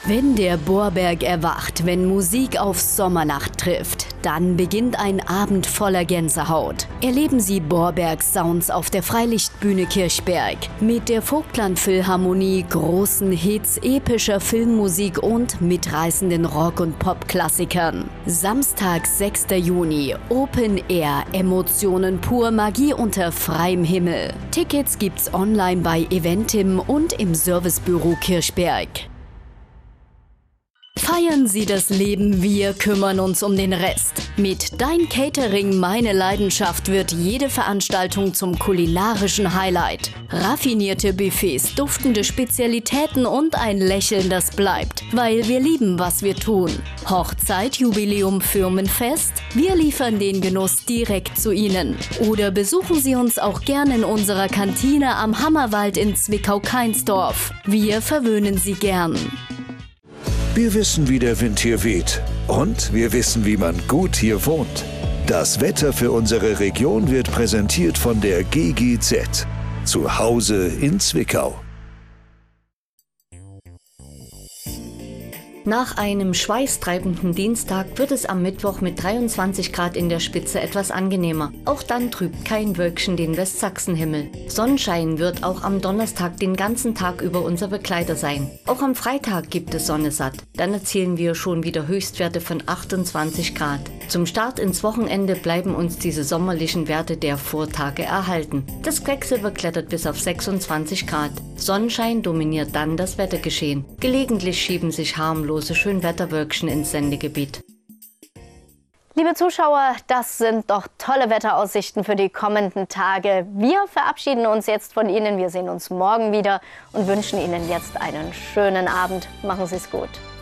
Wenn der Bohrberg erwacht, wenn Musik auf Sommernacht trifft, dann beginnt ein Abend voller Gänsehaut. Erleben Sie Bohrberg-Sounds auf der Freilichtbühne Kirchberg. Mit der Vogtland Philharmonie, großen Hits, epischer Filmmusik und mitreißenden Rock- und Pop-Klassikern. Samstag, 6. Juni, Open Air, Emotionen pur, Magie unter freiem Himmel. Tickets gibt's online bei Eventim und im Servicebüro Kirchberg. Feiern Sie das Leben, wir kümmern uns um den Rest. Mit Dein Catering, meine Leidenschaft wird jede Veranstaltung zum kulinarischen Highlight. Raffinierte Buffets, duftende Spezialitäten und ein Lächeln, das bleibt, weil wir lieben, was wir tun. Hochzeit, Jubiläum, Firmenfest? Wir liefern den Genuss direkt zu Ihnen. Oder besuchen Sie uns auch gerne in unserer Kantine am Hammerwald in Zwickau-Kainsdorf. Wir verwöhnen Sie gern. Wir wissen, wie der Wind hier weht. Und wir wissen, wie man gut hier wohnt. Das Wetter für unsere Region wird präsentiert von der GGZ. Zu Hause in Zwickau. Nach einem schweißtreibenden Dienstag wird es am Mittwoch mit 23 Grad in der Spitze etwas angenehmer. Auch dann trübt kein Wölkchen den Westsachsenhimmel. Sonnenschein wird auch am Donnerstag den ganzen Tag über unser Begleiter sein. Auch am Freitag gibt es Sonne satt. Dann erzielen wir schon wieder Höchstwerte von 28 Grad. Zum Start ins Wochenende bleiben uns diese sommerlichen Werte der Vortage erhalten. Das Quecksilber klettert bis auf 26 Grad. Sonnenschein dominiert dann das Wettergeschehen. Gelegentlich schieben sich harmlose Schönwetterwölkchen ins Sendegebiet. Liebe Zuschauer, das sind doch tolle Wetteraussichten für die kommenden Tage. Wir verabschieden uns jetzt von Ihnen. Wir sehen uns morgen wieder und wünschen Ihnen jetzt einen schönen Abend. Machen Sie es gut.